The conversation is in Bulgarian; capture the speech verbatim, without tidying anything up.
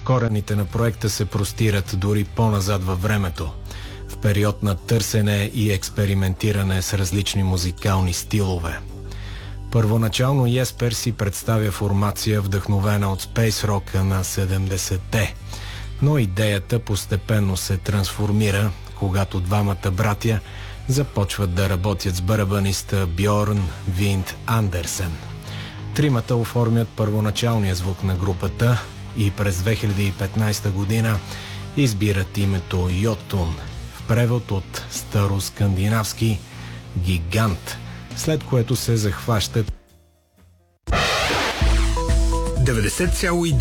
Корените на проекта се простират дори по-назад във времето, в период на търсене и експериментиране с различни музикални стилове. Първоначално Еспер си представя формация, вдъхновена от спейс рока на седемдесетте, но идеята постепенно се трансформира, когато двамата братя започват да работят с барабаниста Бьорн Винд Андерсен. Тримата оформят първоначалния звук на групата и през две хиляди и петнадесета година избират името Йотун, в превод от староскандинавски гигант, след което се захващат деветдесет цяло и